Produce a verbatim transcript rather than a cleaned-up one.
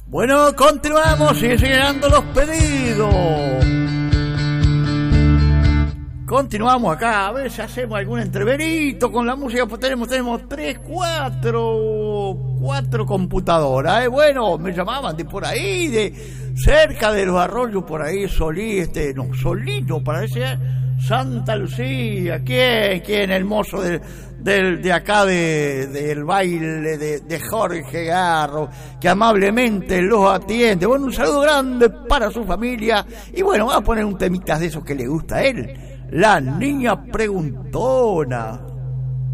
Bueno, continuamos y llegando los pedidos. Continuamos acá, a ver si hacemos algún entreverito con la música, pues tenemos, tenemos tres, cuatro, cuatro computadoras, ¿eh? Bueno, me llamaban de por ahí, de cerca de los arroyos, por ahí, Solí, este, no, Solino, parece, Santa Lucía, ¿quién? ¿Quién? El mozo del, del, de acá de, del baile de, de Jorge Garro, que amablemente los atiende. Bueno, un saludo grande para su familia, y bueno, vamos a poner un temita de esos que le gusta a él. La niña preguntona.